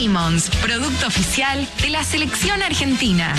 Simmons, producto oficial de la selección argentina.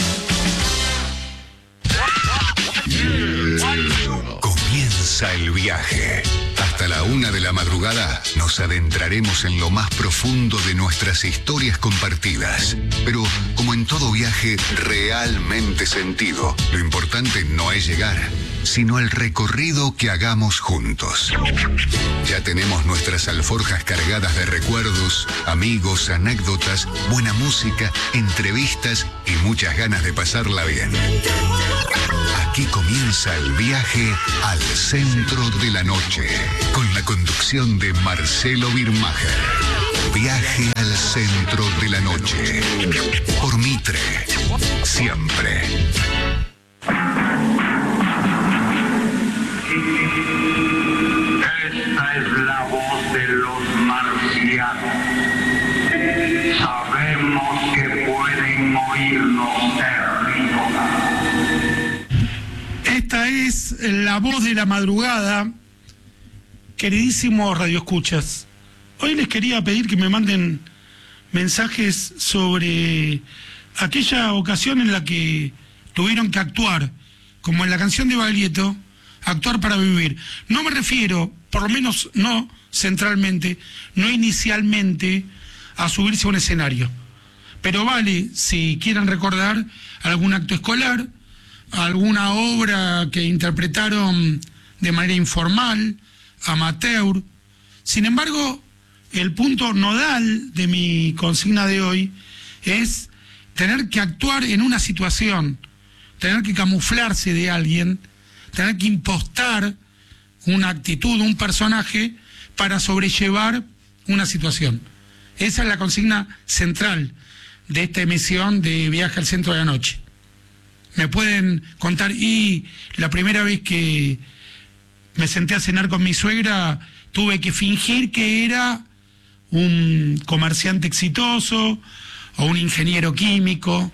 Comienza el viaje. Hasta la 1 de la madrugada nos adentraremos en lo más profundo de nuestras historias compartidas. Pero, como en todo viaje realmente sentido, lo importante no es llegar, sino el recorrido que hagamos juntos. Ya tenemos nuestras alforjas cargadas de recuerdos, amigos, anécdotas, buena música, entrevistas y muchas ganas de pasarla bien. Aquí comienza el viaje al centro de la noche, con la conducción de Marcelo Birmacher. Viaje al centro de la noche, por Mitre, siempre. Esta es la voz de los marcianos. Sabemos que pueden oírnos terrícolas. Esta es la voz de la madrugada, queridísimos radioescuchas. Hoy les quería pedir que me manden mensajes sobre aquella ocasión en la que tuvieron que actuar, como en la canción de Baglietto, actuar para vivir. No me refiero, por lo menos no centralmente, no inicialmente, a subirse a un escenario. Pero vale, si quieren recordar algún acto escolar, alguna obra que interpretaron de manera informal, amateur. Sin embargo, el punto nodal de mi consigna de hoy es tener que actuar en una situación, tener que camuflarse de alguien, tener que impostar una actitud, un personaje para sobrellevar una situación. Esa es la consigna central de esta emisión de Viaje al Centro de la Noche. Me pueden contar, y la primera vez que me senté a cenar con mi suegra, tuve que fingir que era un comerciante exitoso o un ingeniero químico.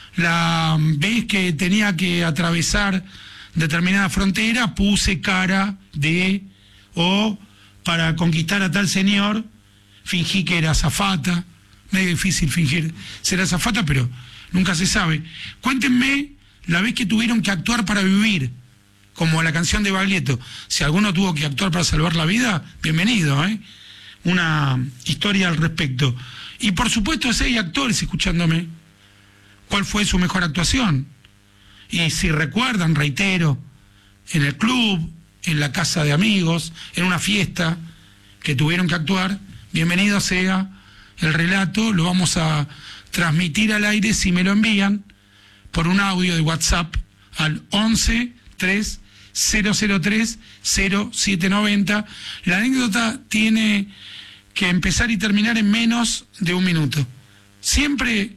La vez que tenía que atravesar determinada frontera, puse cara de, o para conquistar a tal señor, fingí que era azafata. Medio difícil fingir ser azafata, pero nunca se sabe. Cuéntenme la vez que tuvieron que actuar para vivir, como la canción de Baglietto. Si alguno tuvo que actuar para salvar la vida, bienvenido, una historia al respecto. Y por supuesto, si hay actores escuchándome, ¿cuál fue su mejor actuación? Y si recuerdan, reitero, en el club, en la casa de amigos, en una fiesta que tuvieron que actuar, bienvenido sea el relato. Lo vamos a transmitir al aire si me lo envían por un audio de WhatsApp al 11 3 003 0790. La anécdota tiene que empezar y terminar en menos de un minuto. Siempre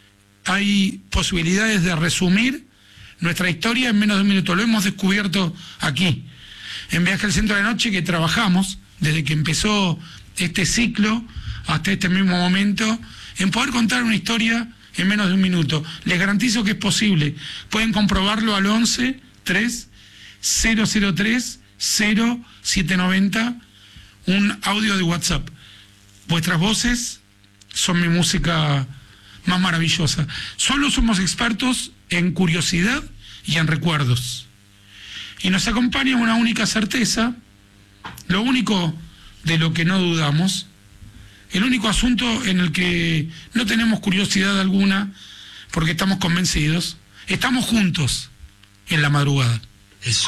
hay posibilidades de resumir nuestra historia en menos de un minuto. Lo hemos descubierto aquí, en Viaje al Centro de la Noche, que trabajamos desde que empezó este ciclo hasta este mismo momento, en poder contar una historia en menos de un minuto. Les garantizo que es posible. Pueden comprobarlo al 11 3 003 0790, un audio de WhatsApp. Vuestras voces son mi música más maravillosa. Solo somos expertos en curiosidad y en recuerdos. Y nos acompaña una única certeza, lo único de lo que no dudamos, el único asunto en el que no tenemos curiosidad alguna, porque estamos convencidos. Estamos juntos en la madrugada.